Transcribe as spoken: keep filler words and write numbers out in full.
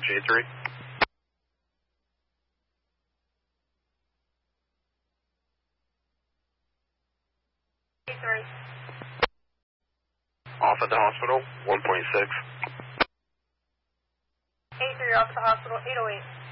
J three. J three. Off at the hospital, one point six. A three off at the hospital, eight oh eight.